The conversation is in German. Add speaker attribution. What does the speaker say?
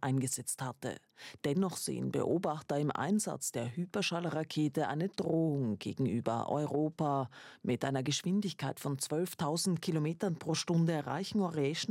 Speaker 1: eingesetzt hatte. Dennoch sehen Beobachter im Einsatz der Hyperschallrakete eine Drohung gegenüber Europa. Mit einer Geschwindigkeit von 12.000 Kilometern pro Stunde reichen europäische